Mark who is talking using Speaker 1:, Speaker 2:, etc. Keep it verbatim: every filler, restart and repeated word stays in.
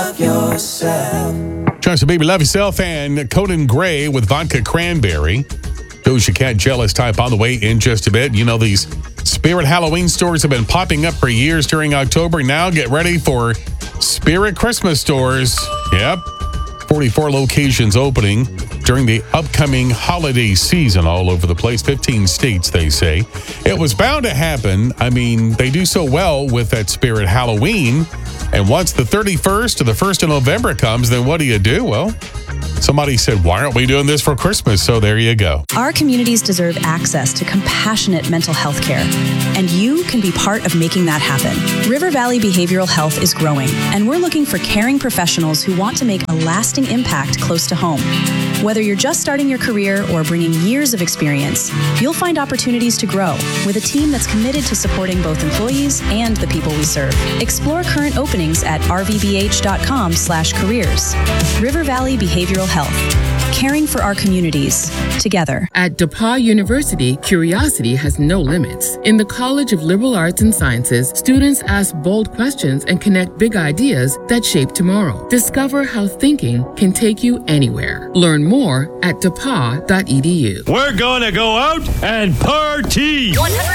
Speaker 1: Johnson, Baby Love Yourself, and Conan Gray with Vodka Cranberry. Doja Cat Jealous Type on the way in just a bit. You know, these Spirit Halloween stores have been popping up for years during October. Now get ready for Spirit Christmas stores. Yep. forty-four locations opening during the upcoming holiday season all over the place. fifteen states, they say. It was bound to happen. I mean, they do so well with that Spirit Halloween. And once the thirty-first or the first of November comes, then what do you do? Well, somebody said, why aren't we doing this for Christmas? So there you go.
Speaker 2: Our communities deserve access to compassionate mental health care, and you can be part of making that happen. River Valley Behavioral Health is growing, and we're looking for caring professionals who want to make a lasting impact close to home. Whether you're just starting your career or bringing years of experience, you'll find opportunities to grow with a team that's committed to supporting both employees and the people we serve. Explore current openings at rvbh.com slash careers. River Valley Behavioral Health, caring for our communities together.
Speaker 3: At DePauw University, curiosity has no limits. In the College of Liberal Arts and Sciences, students ask bold questions and connect big ideas that shape tomorrow. Discover how thinking can take you anywhere. Learn more at depaw dot e d u.
Speaker 4: We're gonna go out and party!